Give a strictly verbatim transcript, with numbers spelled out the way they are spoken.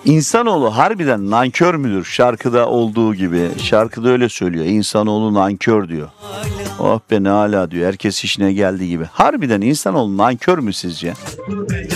İnsanoğlu harbiden nankör müdür? Şarkıda olduğu gibi. Şarkıda öyle söylüyor. İnsanoğlu nankör diyor. Oh be ne hala diyor. Herkes işine geldiği gibi. Harbiden insanoğlu nankör mü sizce?